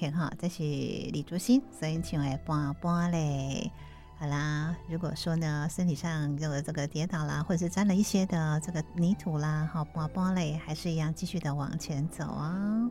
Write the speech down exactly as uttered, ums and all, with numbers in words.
看哈，这是李竹新所以请来搬搬嘞。好啦，如果说呢身体上这个这个跌倒啦，或者是沾了一些的这个泥土啦，好搬搬嘞，还是一样继续的往前走啊。